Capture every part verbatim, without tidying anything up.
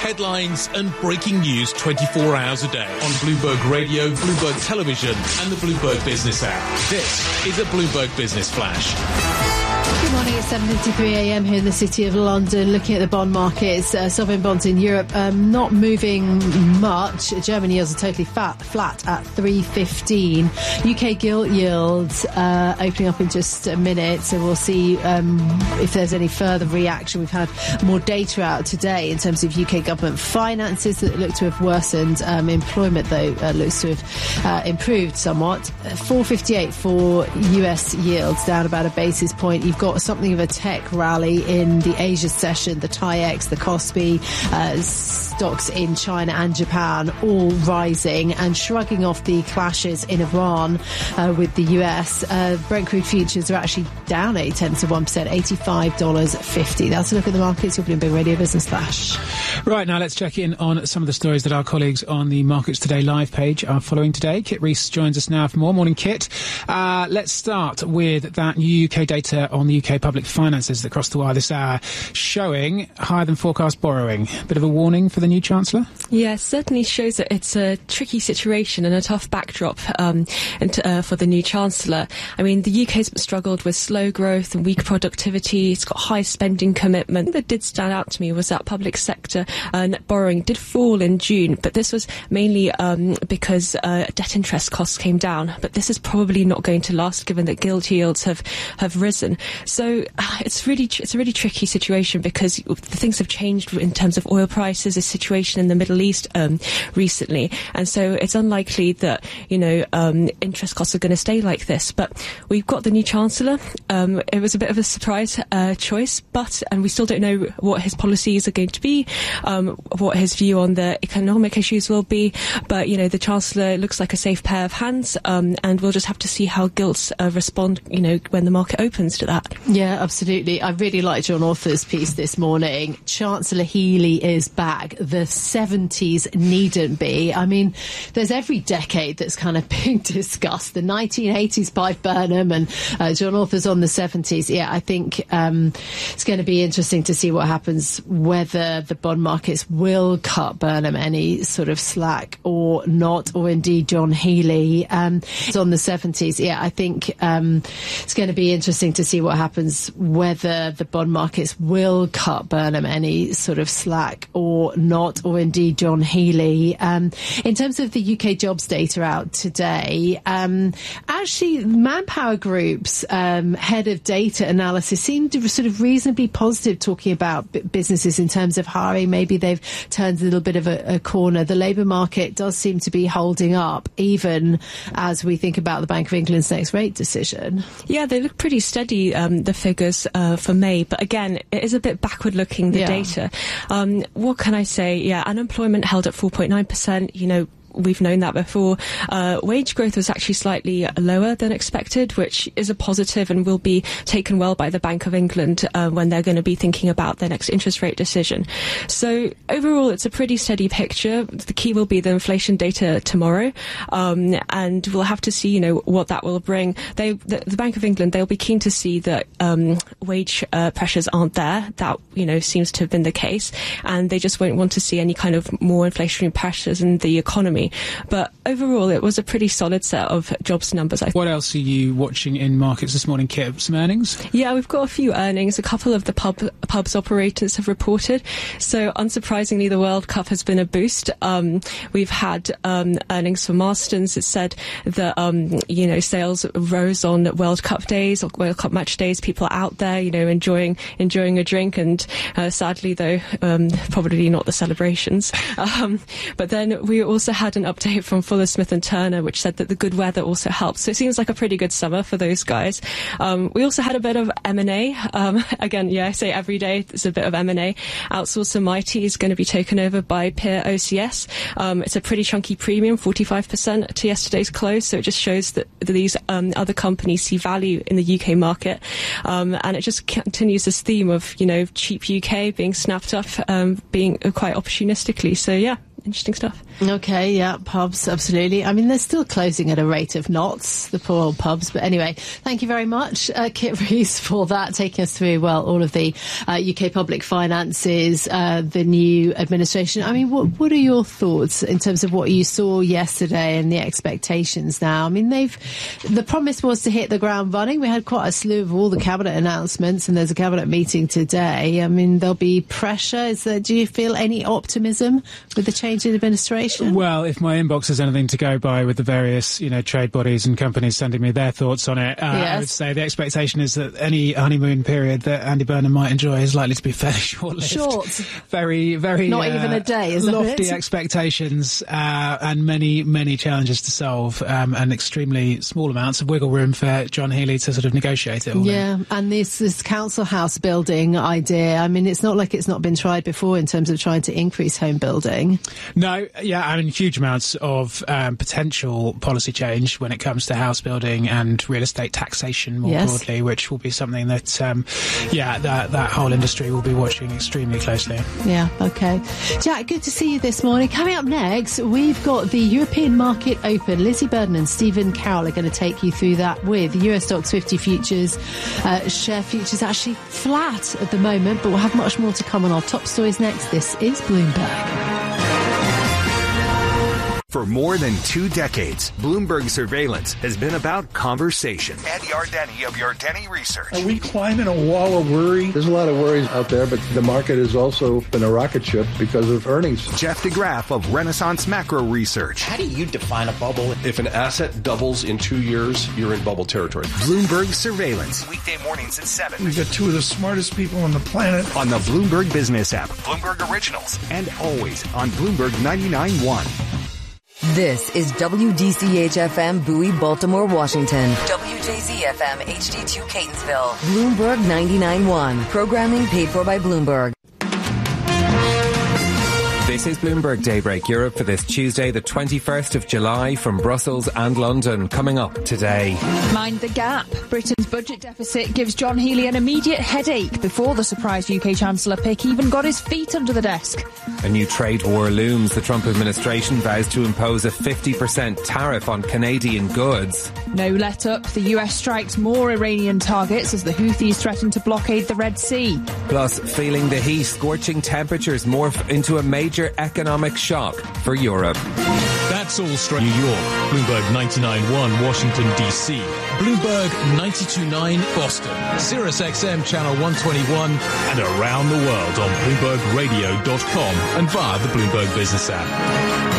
Headlines and breaking news twenty-four hours a day on Bloomberg Radio, Bloomberg Television and the Bloomberg Business app. This is a Bloomberg Business Flash. Good morning, it's seven fifty-three a m here in the City of London. Looking at the bond markets, uh, sovereign bonds in Europe um, not moving much. German yields are totally fat, flat at three fifteen. U K gilt yields uh, opening up in just a minute, so we'll see um, if there's any further reaction. We've had more data out today in terms of U K government finances that look to have worsened. Um, employment, though, uh, looks to have uh, improved somewhat. four fifty-eight for U S yields, down about a basis point. You've got something of a tech rally in the Asia session, the TAIEX, the Kospi, uh, stocks in China and Japan all rising and shrugging off the clashes in Iran uh, with the U S. Uh, Brent crude futures are actually down eight tenths of one percent, eighty-five dollars fifty. That's a look at the markets. Your Bloomberg Radio Business Flash. Right, now let's check in on some of the stories that our colleagues on the Markets Today live page are following today. Kit Rees joins us now for more. Morning, Kit. Uh, let's start with that new U K data on the U K public finances that crossed the wire this hour, showing higher than forecast borrowing. Bit of a warning for the new Chancellor? Yeah, certainly shows that it's a tricky situation and a tough backdrop um, and, uh, for the new Chancellor. I mean, the U K's struggled with slow growth and weak productivity. It's got high spending commitment. What did stand out to me was that public sector uh, net borrowing did fall in June, but this was mainly um, because uh, debt interest costs came down. But this is probably not going to last, given that gilt yields have, have risen. So uh, it's really it's a really tricky situation because things have changed in terms of oil prices, the situation in the Middle East um, recently, and so it's unlikely that you know um, interest costs are going to stay like this. But we've got the new Chancellor. Um, it was a bit of a surprise uh, choice, but and we still don't know what his policies are going to be, um, what his view on the economic issues will be. But you know the Chancellor looks like a safe pair of hands, um, and we'll just have to see how gilts uh, respond. You know when the market opens to that. Yeah, absolutely. I really like John Author's piece this morning. Chancellor Healey is back. The seventies needn't be. I mean, there's every decade that's kind of being discussed. The nineteen eighties by Burnham and uh, John Author's on the seventies. Yeah, I think um, it's going to be interesting to see what happens, whether the bond markets will cut Burnham any sort of slack or not, or indeed John Healey. Um, it's on the seventies. Yeah, I think um, it's going to be interesting to see what happens, whether the bond markets will cut Burnham any sort of slack or not, or indeed John Healey. Um, in terms of the U K jobs data out today, um, actually Manpower Group's um, head of data analysis seemed to sort of reasonably positive, talking about b- businesses in terms of hiring. Maybe they've turned a little bit of a, a corner. The labour market does seem to be holding up, even as we think about the Bank of England's next rate decision. Yeah, they look pretty steady, um, the figures uh, for May. But again, it is a bit backward-looking, the yeah. data. Um, what can I say? Yeah, unemployment held at four point nine percent, you know, we've known that before. Uh, wage growth was actually slightly lower than expected, which is a positive and will be taken well by the Bank of England uh, when they're going to be thinking about their next interest rate decision. So overall, it's a pretty steady picture. The key will be the inflation data tomorrow, um, and we'll have to see, you know, what that will bring. They, the, the Bank of England, they'll be keen to see that um, wage uh, pressures aren't there. That, you know, seems to have been the case, and they just won't want to see any kind of more inflationary pressures in the economy. But overall, it was a pretty solid set of jobs numbers, I think. What else are you watching in markets this morning, Kit? Some earnings? Yeah, we've got a few earnings. A couple of the pub pubs operators have reported. So, unsurprisingly, the World Cup has been a boost. Um, we've had um, earnings for Marston's. It said that, um, you know, sales rose on World Cup days, or World Cup match days. People are out there, you know, enjoying enjoying a drink. And uh, sadly, though, um, probably not the celebrations. Um, but then we also had an update from Fuller Smith and Turner, which said that the good weather also helped. So it seems like a pretty good summer for those guys. Um, we also had a bit of M and A. Um, again, yeah, I say every day there's a bit of M and A. Outsourcer Mighty is going to be taken over by Peer O C S. Um, it's a pretty chunky premium, forty-five percent to yesterday's close. So it just shows that these um, other companies see value in the U K market. Um, and it just continues this theme of, you know, cheap U K being snapped up, um, being quite opportunistically. So, yeah. interesting stuff. Okay, yeah, pubs, absolutely. I mean, they're still closing at a rate of knots, the poor old pubs. But anyway, thank you very much, uh, Kit Rees, for that, taking us through, well, all of the uh, U K public finances, uh, the new administration. I mean, what, what are your thoughts in terms of what you saw yesterday and the expectations now? I mean, they've, the promise was to hit the ground running. We had quite a slew of all the cabinet announcements, and there's a cabinet meeting today. I mean, there'll be pressure. Is there, do you feel any optimism with the change in administration? Well, if my inbox is anything to go by with the various, you know, trade bodies and companies sending me their thoughts on it, uh, yes. I would say the expectation is that any honeymoon period that Andy Burnham might enjoy is likely to be fairly short-lived. Short. Very, very... Not uh, even a day, isn't lofty it? expectations uh, and many, many challenges to solve, um, and extremely small amounts of wiggle room for John Healey to sort of negotiate it all. Yeah, in. and this, this council house building idea, I mean, it's not like it's not been tried before in terms of trying to increase home building. No, yeah, I mean, huge amounts of um, potential policy change when it comes to house building and real estate taxation more yes. broadly, which will be something that, um, yeah, that, that whole industry will be watching extremely closely. Yeah, okay. Jack, good to see you this morning. Coming up next, we've got the European market open. Lizzie Burden and Stephen Carroll are going to take you through that with the Euro Stoxx fifty futures. Uh, share futures actually flat at the moment, but we'll have much more to come on our top stories next. This is Bloomberg. For more than two decades, Bloomberg Surveillance has been about conversation. Ed Yardeni of Yardeni Research. Are we climbing a wall of worry? There's a lot of worries out there, but the market has also been a rocket ship because of earnings. Jeff DeGraff of Renaissance Macro Research. How do you define a bubble? If an asset doubles in two years, you're in bubble territory. Bloomberg Surveillance. Weekday mornings at seven. We've got two of the smartest people on the planet. On the Bloomberg Business app. Bloomberg Originals. And always on Bloomberg ninety-nine point one. This is W D C H F M Bowie, Baltimore, Washington. W J Z F M H D two Catonsville. Bloomberg ninety-nine point one. Programming paid for by Bloomberg. This is Bloomberg Daybreak Europe for this Tuesday, the twenty-first of July, from Brussels and London. Coming up today. Mind the gap. Britain's budget deficit gives John Healey an immediate headache before the surprise U K Chancellor pick even got his feet under the desk. A new trade war looms. The Trump administration vows to impose a fifty percent tariff on Canadian goods. No let up. The U S strikes more Iranian targets as the Houthis threaten to blockade the Red Sea. Plus, feeling the heat, scorching temperatures morph into a major economic shock for Europe. That's all straight. New York, Bloomberg ninety-nine point one, Washington, D C, Bloomberg ninety-two point nine, Boston, Sirius X M Channel one twenty-one, and around the world on Bloomberg Radio dot com and via the Bloomberg Business app.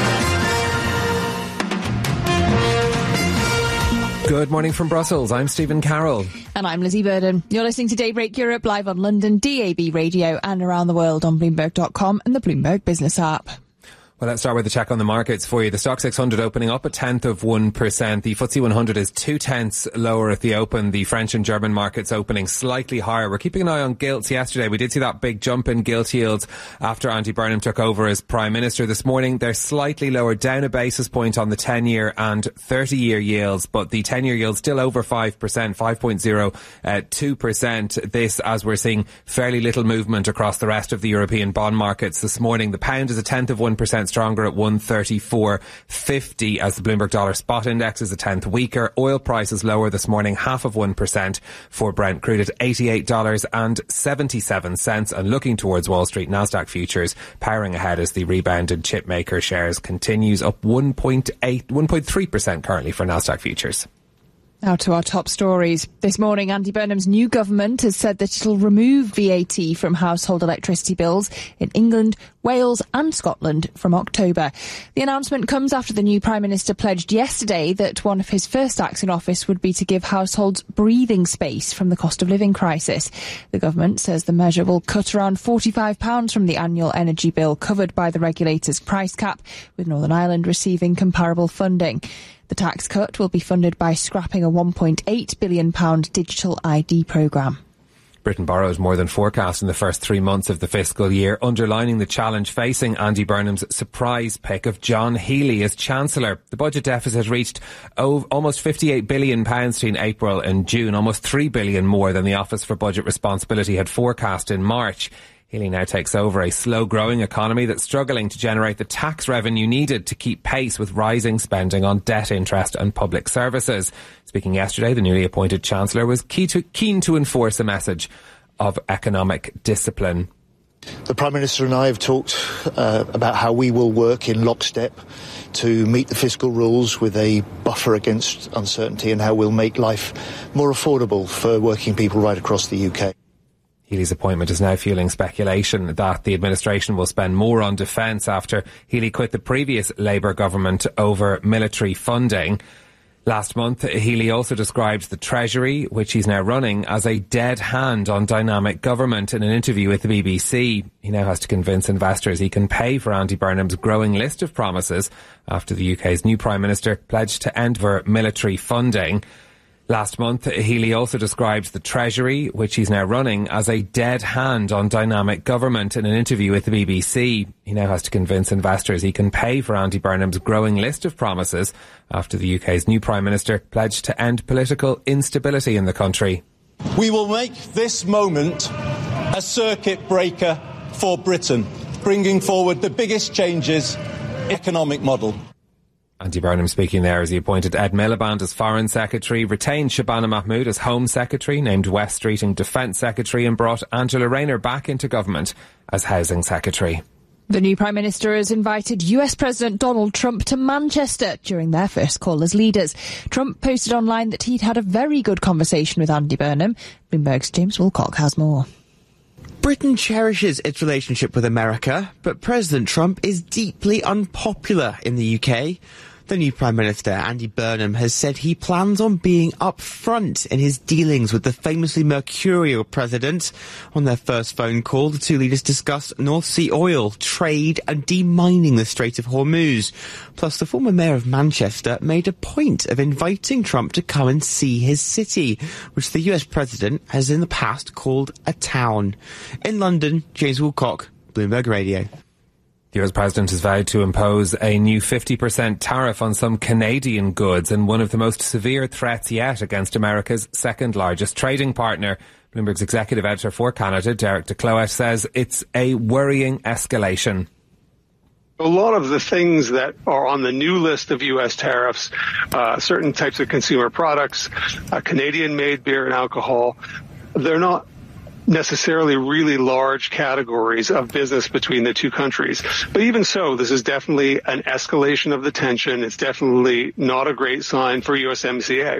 Good morning from Brussels. I'm Stephen Carroll. And I'm Lizzie Burden. You're listening to Daybreak Europe live on London, D A B Radio, and around the world on Bloomberg dot com and the Bloomberg Business app. Well, let's start with a check on the markets for you. The Stoxx six hundred opening up a tenth of one percent. The F T S E one hundred is two tenths lower at the open. The French and German markets opening slightly higher. We're keeping an eye on gilts yesterday. We did see that big jump in gilt yields after Andy Burnham took over as Prime Minister. This morning, they're slightly lower, down a basis point on the ten-year and thirty-year yields, but the ten-year yield still over five percent, five point zero two percent. This as we're seeing fairly little movement across the rest of the European bond markets this morning. The pound is a tenth of one percent stronger at one thirty-four fifty as the Bloomberg Dollar Spot Index is a tenth weaker. Oil prices lower this morning, half of one percent for Brent crude at eighty-eight dollars and seventy-seven cents. And looking towards Wall Street, Nasdaq futures powering ahead as the rebounded chip maker shares continues up one point eight, one point three percent currently for Nasdaq futures. Now to our top stories. This morning, Andy Burnham's new government has said that it'll remove V A T from household electricity bills in England, Wales and Scotland from October. The announcement comes after the new Prime Minister pledged yesterday that one of his first acts in office would be to give households breathing space from the cost of living crisis. The government says the measure will cut around forty-five pounds from the annual energy bill covered by the regulator's price cap, with Northern Ireland receiving comparable funding. The tax cut will be funded by scrapping a one point eight billion pounds digital I D programme. Britain borrowed more than forecast in the first three months of the fiscal year, underlining the challenge facing Andy Burnham's surprise pick of John Healey as Chancellor. The budget deficit reached oh, almost fifty-eight billion pounds between April and June, almost three billion pounds more than the Office for Budget Responsibility had forecast in March. Healy now takes over a slow-growing economy that's struggling to generate the tax revenue needed to keep pace with rising spending on debt interest and public services. Speaking yesterday, the newly appointed Chancellor was key to, keen to enforce a message of economic discipline. The Prime Minister and I have talked uh, about how we will work in lockstep to meet the fiscal rules with a buffer against uncertainty, and how we'll make life more affordable for working people right across the U K. Healy's appointment is now fueling speculation that the administration will spend more on defence after Healy quit the previous Labour government over military funding. Last month, Healy also described the Treasury, which he's now running, as a dead hand on dynamic government in an interview with the B B C. He now has to convince investors he can pay for Andy Burnham's growing list of promises after the U K's new Prime Minister pledged to end for military funding. Last month, Healy also described the Treasury, which he's now running, as a dead hand on dynamic government in an interview with the B B C. He now has to convince investors he can pay for Andy Burnham's growing list of promises after the U K's new Prime Minister pledged to end political instability in the country. We will make this moment a circuit breaker for Britain, bringing forward the biggest changes in the economic model. Andy Burnham speaking there as he appointed Ed Miliband as Foreign Secretary, retained Shabana Mahmood as Home Secretary, named Wes Streeting Defence Secretary, and brought Angela Rayner back into government as Housing Secretary. The new Prime Minister has invited U S President Donald Trump to Manchester during their first call as leaders. Trump posted online that he'd had a very good conversation with Andy Burnham. Bloomberg's James Wilcock has more. Britain cherishes its relationship with America, but President Trump is deeply unpopular in the U K. The new Prime Minister, Andy Burnham, has said he plans on being upfront in his dealings with the famously mercurial president. On their first phone call, the two leaders discussed North Sea oil, trade and demining the Strait of Hormuz. Plus, the former mayor of Manchester made a point of inviting Trump to come and see his city, which the U S president has in the past called a town. In London, James Woolcock, Bloomberg Radio. The U S president has vowed to impose a new fifty percent tariff on some Canadian goods in one of the most severe threats yet against America's second largest trading partner. Bloomberg's executive editor for Canada, Derek DeCloet, says it's a worrying escalation. A lot of the things that are on the new list of U S tariffs, uh, certain types of consumer products, uh, Canadian-made beer and alcohol, they're not necessarily really large categories of business between the two countries. But even so, this is definitely an escalation of the tension. It's definitely not a great sign for U S M C A.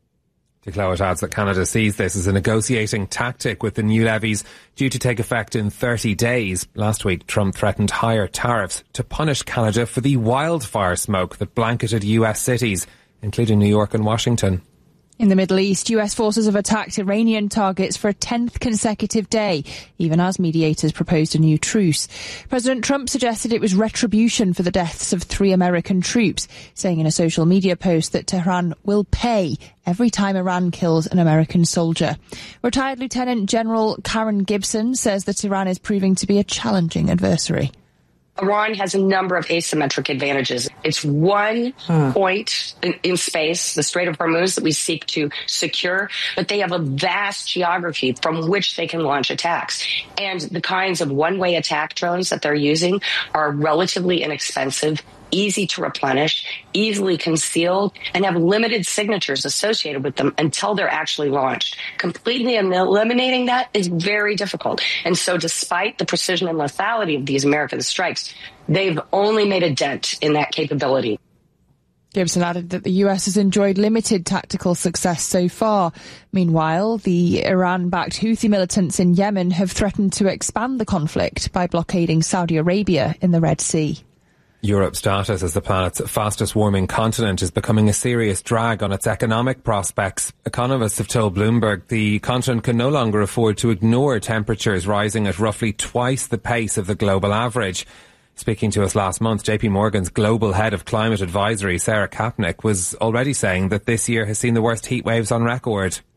DeCloet adds that Canada sees this as a negotiating tactic with the new levies due to take effect in thirty days. Last week, Trump threatened higher tariffs to punish Canada for the wildfire smoke that blanketed U S cities, including New York and Washington. In the Middle East, U S forces have attacked Iranian targets for a tenth consecutive day, even as mediators proposed a new truce. President Trump suggested it was retribution for the deaths of three American troops, saying in a social media post that Tehran will pay every time Iran kills an American soldier. Retired Lieutenant General Karen Gibson says that Iran is proving to be a challenging adversary. Iran has a number of asymmetric advantages. It's one huh. point in, in space, the Strait of Hormuz, that we seek to secure, but they have a vast geography from which they can launch attacks. And the kinds of one-way attack drones that they're using are relatively inexpensive, easy to replenish, easily concealed, and have limited signatures associated with them until they're actually launched. Completely eliminating that is very difficult. And so despite the precision and lethality of these American strikes, they've only made a dent in that capability. Gibson added that the U S has enjoyed limited tactical success so far. Meanwhile, the Iran-backed Houthi militants in Yemen have threatened to expand the conflict by blockading Saudi Arabia in the Red Sea. Europe's status as the planet's fastest warming continent is becoming a serious drag on its economic prospects. Economists have told Bloomberg the continent can no longer afford to ignore temperatures rising at roughly twice the pace of the global average. Speaking to us last month, J P Morgan's global head of climate advisory, Sarah Kapnick, was already saying that this year has seen the worst heat waves on record.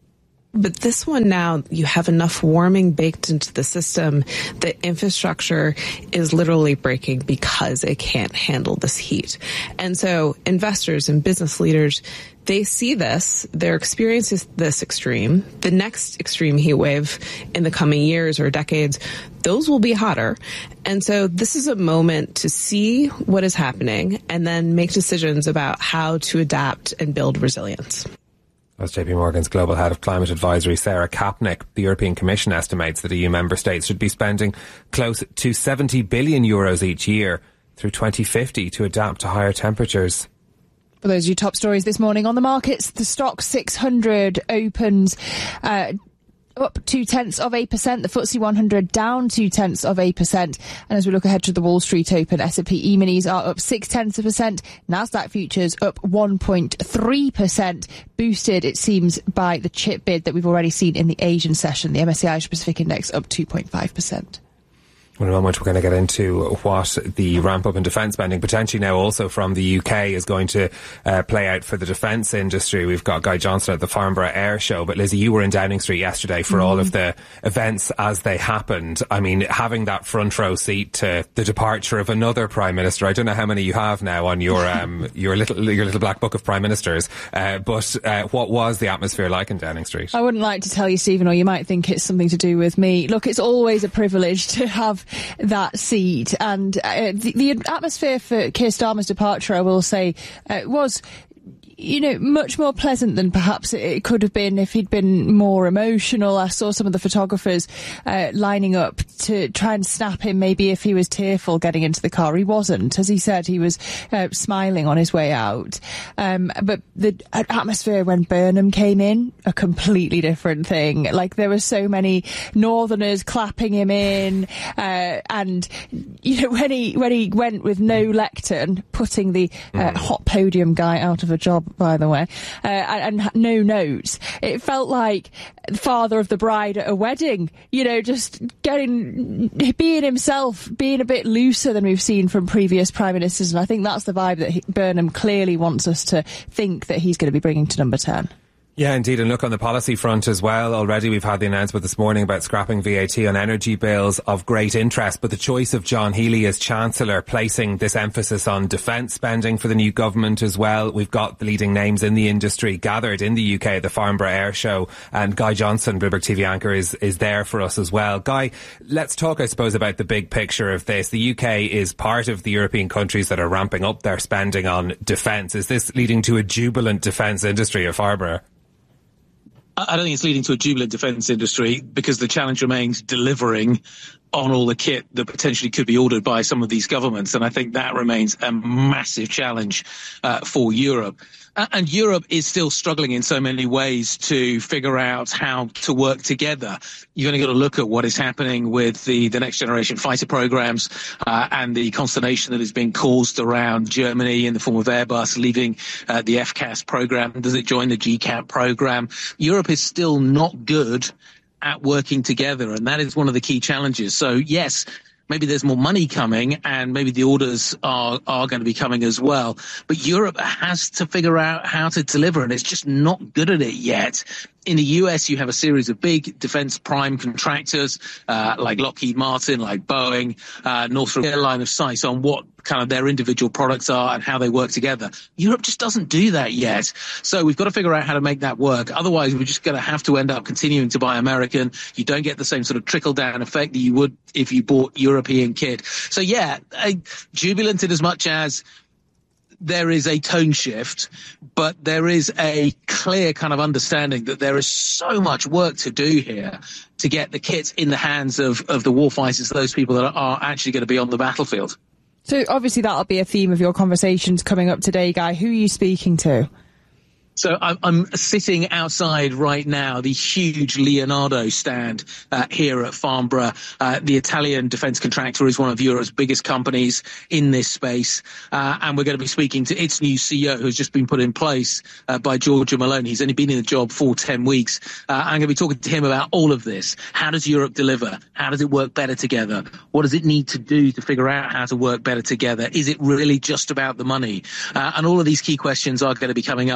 But this one now, you have enough warming baked into the system that infrastructure is literally breaking because it can't handle this heat. And so investors and business leaders, they see this, they're experiencing this extreme. The next extreme heat wave in the coming years or decades, those will be hotter. And so this is a moment to see what is happening and then make decisions about how to adapt and build resilience. That's J P Morgan's Global Head of Climate Advisory, Sarah Kapnick. The European Commission estimates that E U member states should be spending close to seventy billion euros each year through twenty fifty to adapt to higher temperatures. For those of you top stories this morning on the markets, the stock six hundred opens uh, up two tenths of a percent. The F T S E one hundred down two tenths of a percent. And as we look ahead to the Wall Street Open, S and P E-minis are up six tenths of a percent. Nasdaq futures up one point three percent. Boosted, it seems, by the chip bid that we've already seen in the Asian session. The M S C I Asia Pacific Index up two point five percent. In a moment, we're going to get into what the ramp up in defence spending, potentially now also from the U K, is going to uh, play out for the defence industry. We've got Guy Johnson at the Farnborough Air Show. But Lizzie, you were in Downing Street yesterday for mm. all of the events as they happened. I mean, having that front row seat to the departure of another Prime Minister. I don't know how many you have now on your um, your little your little black book of Prime Ministers. Uh, but uh, what was the atmosphere like in Downing Street? I wouldn't like to tell you, Stephen, or you might think it's something to do with me. Look, it's always a privilege to have that seat, and uh, the, the atmosphere for Keir Starmer's departure, I will say, uh, was, you know, much more pleasant than perhaps it could have been if he'd been more emotional. I saw some of the photographers uh, lining up to try and snap him, maybe if he was tearful getting into the car. He wasn't. As he said, he was uh, smiling on his way out. Um, but the atmosphere when Burnham came in, a completely different thing. Like, there were so many Northerners clapping him in, uh, and, you know, when he, when he went with no lectern, putting the uh, mm. hot podium guy out of a job, by the way, uh, and, and no notes. It felt like the father of the bride at a wedding, you know, just getting, being himself, being a bit looser than we've seen from previous prime ministers. And I think that's the vibe that he, Burnham clearly wants us to think that he's going to be bringing to number ten. Yeah, indeed. And look, on the policy front as well, already we've had the announcement this morning about scrapping V A T on energy bills of great interest. But the choice of John Healey as Chancellor, placing this emphasis on defence spending for the new government as well. We've got the leading names in the industry gathered in the U K at the Farnborough Air Show. And Guy Johnson, Bloomberg T V anchor, is, is there for us as well. Guy, let's talk, I suppose, about the big picture of this. The U K is part of the European countries that are ramping up their spending on defence. Is this leading to a jubilant defence industry at Farnborough? I don't think it's leading to a jubilant defence industry, because the challenge remains delivering on all the kit that potentially could be ordered by some of these governments. And I think that remains a massive challenge uh, for Europe. Uh, and Europe is still struggling in so many ways to figure out how to work together. You've only got to look at what is happening with the, the next generation fighter programs uh, and the consternation that is being caused around Germany in the form of Airbus leaving uh, the F CAS program. Does it join the G CAP program? Europe is still not good at working together, and that is one of the key challenges. So yes, maybe there's more money coming, and maybe the orders are, are going to be coming as well. But Europe has to figure out how to deliver, and it's just not good at it yet. In the U S, you have a series of big defense prime contractors, uh, like Lockheed Martin, like Boeing, uh, Northrop, their line of sight on what kind of their individual products are and how they work together. Europe just doesn't do that yet. So we've got to figure out how to make that work. Otherwise, we're just going to have to end up continuing to buy American. You don't get the same sort of trickle-down effect that you would if you bought European kit. So yeah, uh, jubilant in as much as there is a tone shift, but there is a clear kind of understanding that there is so much work to do here to get the kit in the hands of, of the warfighters, those people that are actually going to be on the battlefield. So obviously that'll be a theme of your conversations coming up today, Guy. Who are you speaking to? So I'm, I'm sitting outside right now, the huge Leonardo stand uh, here at Farnborough. Uh, the Italian defence contractor is one of Europe's biggest companies in this space. Uh, and we're going to be speaking to its new C E O, who's just been put in place uh, by Giorgio Meloni. He's only been in the job for ten weeks. Uh, I'm going to be talking to him about all of this. How does Europe deliver? How does it work better together? What does it need to do to figure out how to work better together? Is it really just about the money? Uh, and all of these key questions are going to be coming up with him.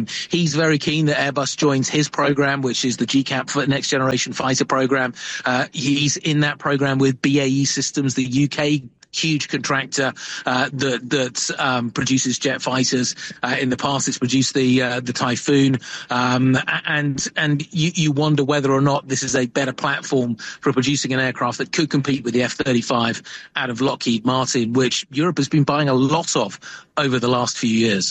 Um, he's very keen that Airbus joins his program, which is the G CAP for Next Generation Fighter program. Uh, he's in that program with B A E Systems, the U K huge contractor uh, that that um, produces jet fighters. Uh, in the past, it's produced the uh, the Typhoon, um, and and you, you wonder whether or not this is a better platform for producing an aircraft that could compete with the F thirty-five out of Lockheed Martin, which Europe has been buying a lot of over the last few years.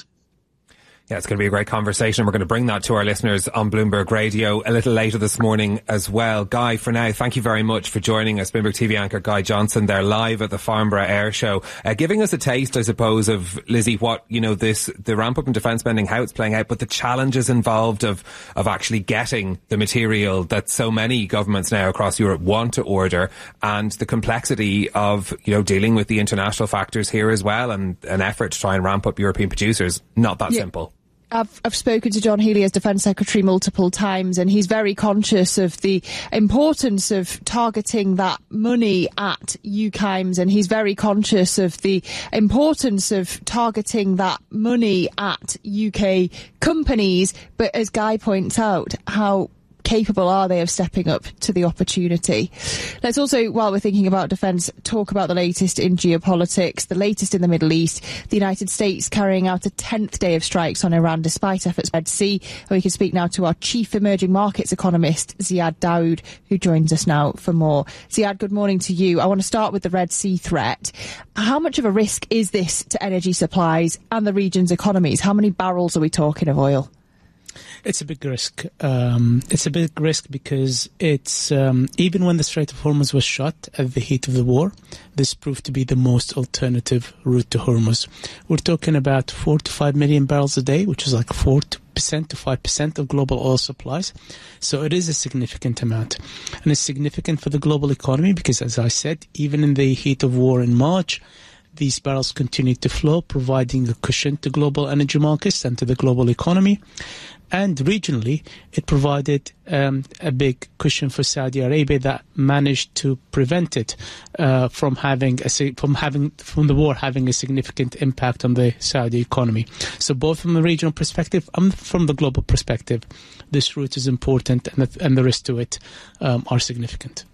Yeah, it's going to be a great conversation. We're going to bring that to our listeners on Bloomberg Radio a little later this morning as well. Guy, for now, thank you very much for joining us. Bloomberg T V anchor Guy Johnson there live at the Farnborough Air Show, uh, giving us a taste, I suppose, of, Lizzie, what, you know, this, the ramp up in defence spending, how it's playing out, but the challenges involved of, of actually getting the material that so many governments now across Europe want to order, and the complexity of, you know, dealing with the international factors here as well, and an effort to try and ramp up European producers. Not that yeah. simple. I've, I've spoken to John Healey as Defence Secretary multiple times, and he's very conscious of the importance of targeting that money at U K I M S, and he's very conscious of the importance of targeting that money at U K companies. But as Guy points out, how capable are they of stepping up to the opportunity? Let's also, while we're thinking about defence, talk about the latest in geopolitics, the latest in the Middle East. The United States carrying out a tenth day of strikes on Iran despite efforts to Red Sea. And we can speak now to our chief emerging markets economist, Ziad Daoud, who joins us now for more. Ziad, good morning to you. I want to start with the Red Sea threat. How much of a risk is this to energy supplies and the region's economies? How many barrels are we talking of oil? It's a big risk. Um, it's a big risk because it's um, even when the Strait of Hormuz was shut at the heat of the war, this proved to be the most alternative route to Hormuz. We're talking about four to five million barrels a day, which is like four percent to five percent of global oil supplies. So it is a significant amount. And it's significant for the global economy because, as I said, even in the heat of war in March, these barrels continued to flow, providing a cushion to global energy markets and to the global economy. And regionally, it provided um, a big cushion for Saudi Arabia that managed to prevent it uh, from having a, from having from the war having a significant impact on the Saudi economy. So, both from the regional perspective and from the global perspective, this route is important, and the, and the risks to it um, are significant.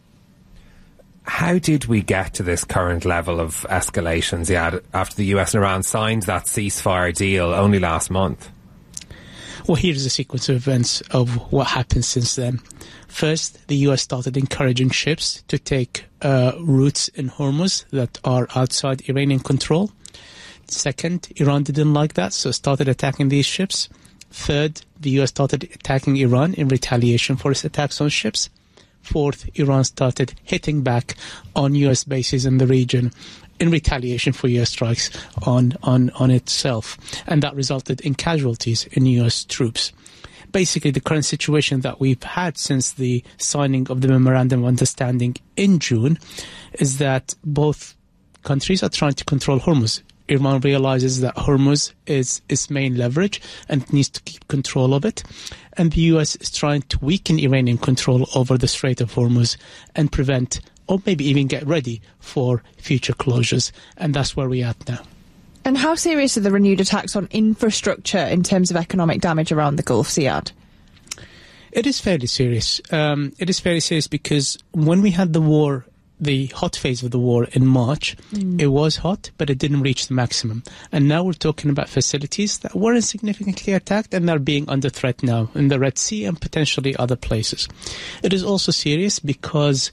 How did we get to this current level of escalations, yeah, after the U S and Iran signed that ceasefire deal only last month? Well, here's a sequence of events of what happened since then. First, the U S started encouraging ships to take uh, routes in Hormuz that are outside Iranian control. Second, Iran didn't like that, so started attacking these ships. Third, the U S started attacking Iran in retaliation for its attacks on ships. Fourth, Iran started hitting back on U S bases in the region in retaliation for U S strikes on, on, on itself. And that resulted in casualties in U S troops. Basically, the current situation that we've had since the signing of the Memorandum of Understanding in June is that both countries are trying to control Hormuz. Iran realizes that Hormuz is its main leverage and needs to keep control of it. And the U S is trying to weaken Iranian control over the Strait of Hormuz and prevent, or maybe even get ready for future closures. And that's where we're at now. And how serious are the renewed attacks on infrastructure in terms of economic damage around the Gulf, Ziad? It is fairly serious. Um, it is fairly serious because when we had the war, the hot phase of the war in March, mm. it was hot, but it didn't reach the maximum. And now we're talking about facilities that weren't significantly attacked and are being under threat now in the Red Sea and potentially other places. It is also serious because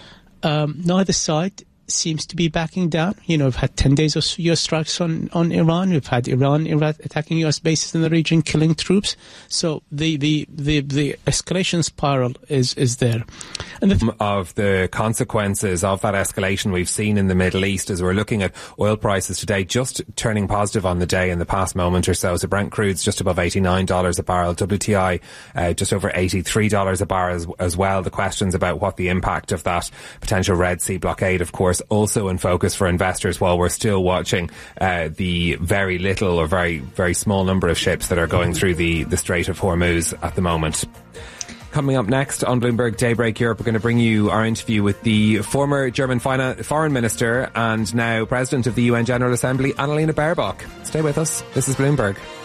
um, neither side seems to be backing down. You know, we've had ten days of U S strikes on, on Iran. We've had Iran attacking U S bases in the region, killing troops. So the, the, the, the escalation spiral is, is there. And the th- of the consequences of that escalation we've seen in the Middle East, as we're looking at oil prices today, just turning positive on the day in the past moment or so. So Brent crude's just above eighty-nine dollars a barrel. W T I uh, just over eighty-three dollars a barrel as, as well. The questions about what the impact of that potential Red Sea blockade, of course, also in focus for investors, while we're still watching uh, the very little or very, very small number of ships that are going through the, the Strait of Hormuz at the moment. Coming up next on Bloomberg Daybreak Europe, we're going to bring you our interview with the former German Finan- Foreign Minister and now President of the U N General Assembly, Annalena Baerbock. Stay with us. This is Bloomberg.